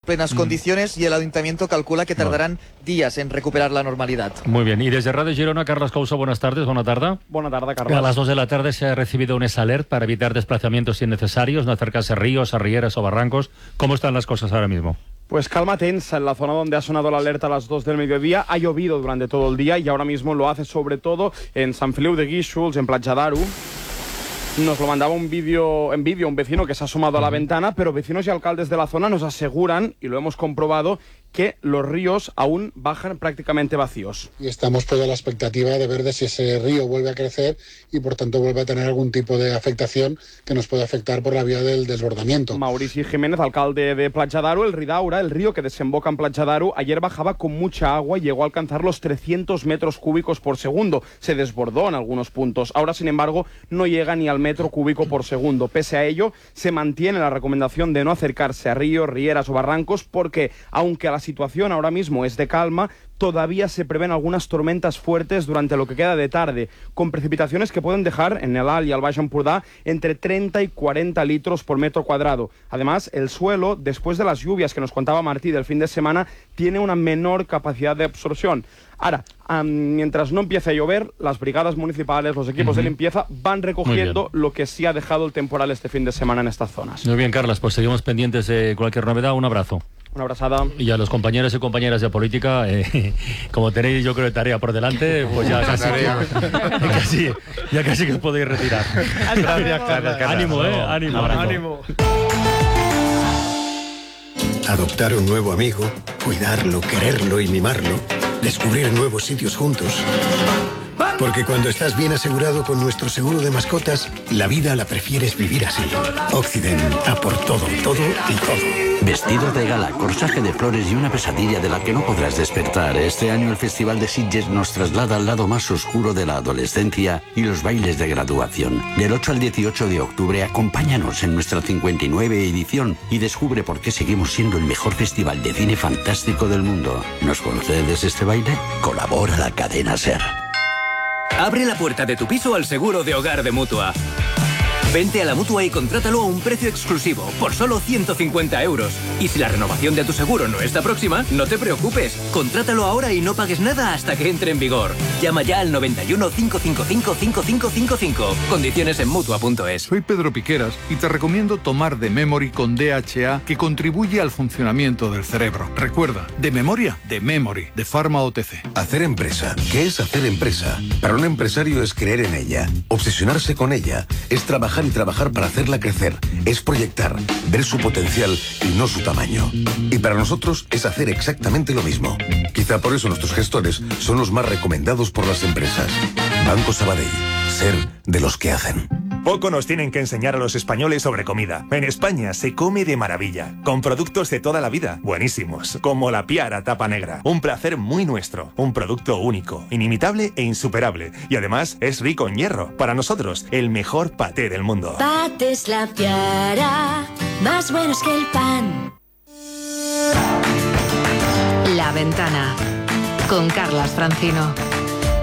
plenas condiciones y el Ayuntamiento calcula que tardarán días en recuperar la normalidad. Muy bien. Y desde Radio Girona, Carlos Couso, buenas tardes. Buena tarde. Buena tarde, Carlos. A las 2 de la tarde se ha recibido un alert para evitar desplazamientos innecesarios, no acercarse a ríos, a rieras o barrancos. ¿Cómo están las cosas ahora mismo? Pues calma tensa en la zona donde ha sonado la alerta a las 2 del mediodía. Ha llovido durante todo el día y ahora mismo lo hace sobre todo en Sant Feliu de Guíxols, en Platja d'Aro. Nos lo mandaba en vídeo un vecino que se ha asomado a la ventana, pero vecinos y alcaldes de la zona nos aseguran, y lo hemos comprobado, que los ríos aún bajan prácticamente vacíos. Y estamos pues a la expectativa de ver si ese río vuelve a crecer y por tanto vuelve a tener algún tipo de afectación que nos puede afectar por la vía del desbordamiento. Maurici Jiménez, alcalde de Platja d'Aro, el Ridaura, el río que desemboca en Platja d'Aro, ayer bajaba con mucha agua y llegó a alcanzar los 300 metros cúbicos por segundo. Se desbordó en algunos puntos. Ahora, sin embargo, no llega ni al metro cúbico por segundo. Pese a ello, se mantiene la recomendación de no acercarse a ríos, rieras o barrancos porque, aunque a la situación ahora mismo es de calma, todavía se prevén algunas tormentas fuertes durante lo que queda de tarde, con precipitaciones que pueden dejar en el Alt y el Baix Empordà entre 30 y 40 litros por metro cuadrado. Además, el suelo, después de las lluvias que nos contaba Martí del fin de semana, tiene una menor capacidad de absorción. Ahora, mientras no empiece a llover, las brigadas municipales, los equipos de limpieza van recogiendo lo que sí ha dejado el temporal este fin de semana en estas zonas. Muy bien, Carlos, pues seguimos pendientes de cualquier novedad. Un abrazo. Una abrazada. Y a los compañeros y compañeras de política, como tenéis yo creo tarea por delante, pues ya casi que os podéis retirar. Gracias, Carlos. Ánimo, ánimo. Adoptar un nuevo amigo, cuidarlo, quererlo y mimarlo, descubrir nuevos sitios juntos. Porque cuando estás bien asegurado con nuestro seguro de mascotas, la vida la prefieres vivir así. Occident, a por todo, todo y todo. Vestido de gala, corsaje de flores y una pesadilla de la que no podrás despertar. Este año el Festival de Sitges nos traslada al lado más oscuro de la adolescencia y los bailes de graduación. Del 8 al 18 de octubre, acompáñanos en nuestra 59 edición y descubre por qué seguimos siendo el mejor festival de cine fantástico del mundo. ¿Nos concedes este baile? Colabora la cadena SER. Abre la puerta de tu piso al seguro de hogar de Mutua. Vente a la Mutua y contrátalo a un precio exclusivo, por solo 150 euros. Y si la renovación de tu seguro no está próxima, no te preocupes. Contrátalo ahora y no pagues nada hasta que entre en vigor. Llama ya al 91 555 5555. Condiciones en Mutua.es. Soy Pedro Piqueras y te recomiendo tomar The Memory con DHA, que contribuye al funcionamiento del cerebro. Recuerda, de memoria, The Memory, de Pharma OTC. Hacer empresa. ¿Qué es hacer empresa? Para un empresario es creer en ella, obsesionarse con ella, es trabajar y trabajar para hacerla crecer, es proyectar, ver su potencial y no su tamaño. Y para nosotros es hacer exactamente lo mismo. Quizá por eso nuestros gestores son los más recomendados por las empresas. Banco Sabadell, ser de los que hacen. Poco nos tienen que enseñar a los españoles sobre comida. En España se come de maravilla, con productos de toda la vida, buenísimos, como la Piara tapa negra. Un placer muy nuestro, un producto único, inimitable e insuperable. Y además es rico en hierro. Para nosotros, el mejor paté del mundo. Patés La Piara, más buenos que el pan. La Ventana, con Carlas Francino.